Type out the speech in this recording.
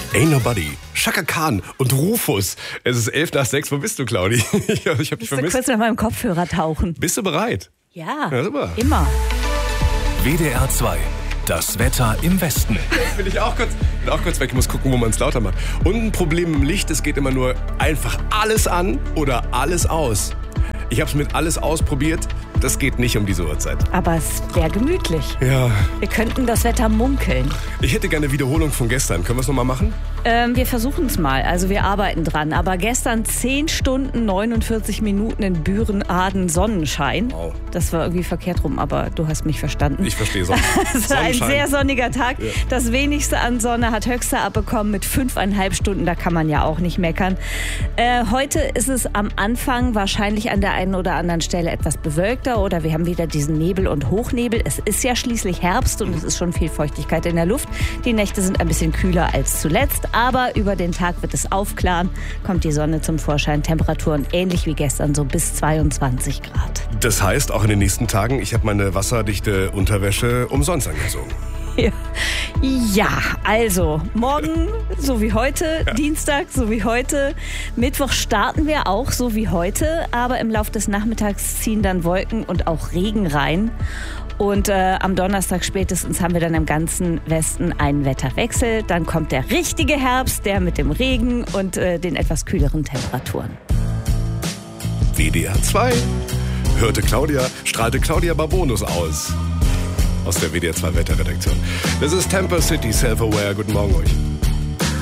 Ain't Nobody, Chaka Khan und Rufus. Es ist 5:11. Wo bist du, Claudi? Ich hab dich vermisst. Du kurz nach meinem Kopfhörer tauchen. Bist du bereit? Ja, super. Immer. WDR 2. Das Wetter im Westen. Bin auch kurz weg. Ich muss gucken, wo man es lauter macht. Und ein Problem im Licht, es geht immer nur einfach alles an oder alles aus. Ich habe es mit alles ausprobiert. Das geht nicht um diese Uhrzeit. Aber es wäre gemütlich. Ja. Wir könnten das Wetter munkeln. Ich hätte gerne Wiederholung von gestern. Können wir es nochmal machen? Wir versuchen es mal. Also wir arbeiten dran. Aber gestern 10 Stunden, 49 Minuten in Büren-Aden Sonnenschein. Wow. Das war irgendwie verkehrt rum, aber du hast mich verstanden. Ich verstehe Sonne. Es war ein sehr sonniger Tag. Ja. Das wenigste an Sonne hat Höchster abbekommen mit 5,5 Stunden. Da kann man ja auch nicht meckern. Heute ist es am Anfang wahrscheinlich an der einen oder anderen Stelle etwas bewölkter oder wir haben wieder diesen Nebel und Hochnebel. Es ist ja schließlich Herbst und es ist schon viel Feuchtigkeit in der Luft. Die Nächte sind ein bisschen kühler als zuletzt, aber über den Tag wird es aufklaren, kommt die Sonne zum Vorschein. Temperaturen ähnlich wie gestern, so bis 22 Grad. Das heißt, auch in den nächsten Tagen, ich habe meine wasserdichte Unterwäsche umsonst angezogen. Ja, also morgen so wie heute, Dienstag so wie heute, Mittwoch starten wir auch so wie heute, aber im Laufe des Nachmittags ziehen dann Wolken und auch Regen rein. Und am Donnerstag spätestens haben wir dann im ganzen Westen einen Wetterwechsel. Dann kommt der richtige Herbst, der mit dem Regen und den etwas kühleren Temperaturen. WDR 2 strahlte Claudia Barbonus aus der WDR 2 Wetterredaktion. Das ist Tampa City Self-Aware. Guten Morgen euch.